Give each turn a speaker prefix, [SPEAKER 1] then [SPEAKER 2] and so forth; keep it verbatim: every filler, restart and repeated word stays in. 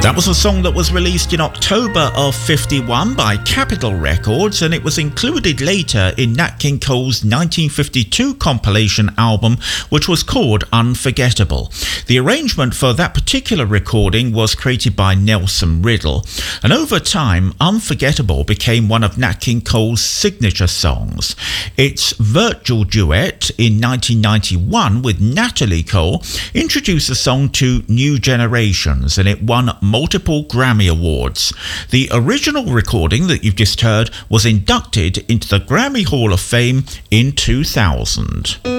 [SPEAKER 1] That was a song that was released in October of fifty-one by Capitol Records, and it was included later in Nat King Cole's nineteen fifty-two compilation album, which was called Unforgettable. The arrangement for that particular recording was created by Nelson Riddle, and over time, Unforgettable became one of Nat King Cole's signature songs. Its virtual duet in nineteen ninety-one with Natalie Cole introduced the song to new generations, and it won multiple Grammy Awards. The original recording that you've just heard was inducted into the Grammy Hall of Fame in two thousand.